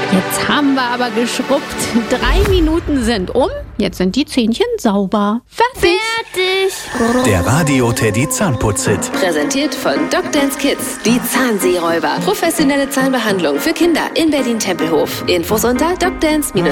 Jetzt haben wir aber geschrubbt. 3 Minuten sind um. Jetzt sind die Zähnchen sauber. Fertig. Der Radio Teddy Zahnputz-Hit. Präsentiert von Dr. Kids. Die Zahnseeräuber. Professionelle Zahnbehandlung für Kinder in Berlin-Tempelhof. Infos unter drdance